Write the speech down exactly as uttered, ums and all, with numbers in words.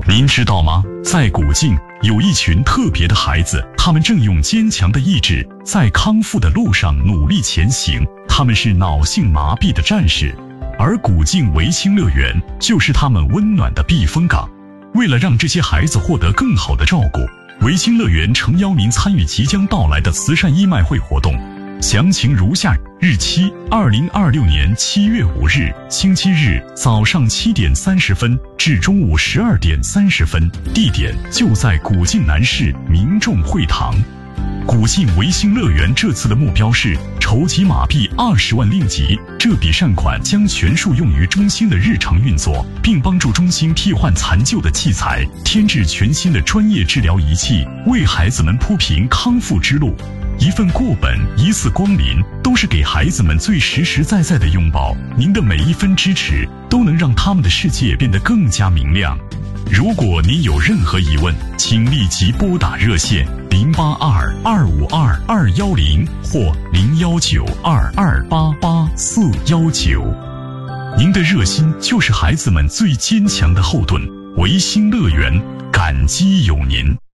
您知道吗？在古晋有一群特别的孩子，他们正用坚强的意志在康复的路上努力前行。他们是脑性麻痹的战士，而古晋维清乐园就是他们温暖的避风港。为了让这些孩子获得更好的照顾，维清乐园诚邀您参与即将到来的慈善义卖会活动。详情如下：日期二零二六年七月五日，星期日，早上七点三十分至中午十二点三十分，地点就在古晋南市民众会堂。古晋维新乐园这次的目标是筹集马币二十万令吉，这笔善款将全数用于中心的日常运作，并帮助中心替换残旧的器材，添置全新的专业治疗仪器，为孩子们铺平康复之路。一份过本，一次光临，都是给孩子们最实实在在的拥抱。您的每一分支持，都能让他们的世界变得更加明亮。如果您有任何疑问，请立即拨打热线零八二二五二二幺零或零幺九二二八八四幺九。您的热心就是孩子们最坚强的后盾。维新乐园，感激有您。